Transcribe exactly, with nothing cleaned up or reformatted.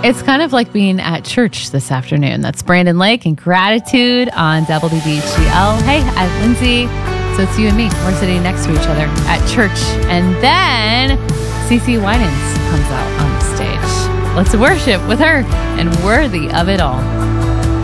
It's kind of like being at church this afternoon. That's Brandon Lake and Gratitude on W B G L. Hey, I'm Lindsay. So it's you and me. We're sitting next to each other at church. And then CeCe Winans comes out on the stage. Let's worship with her and Worthy of It All.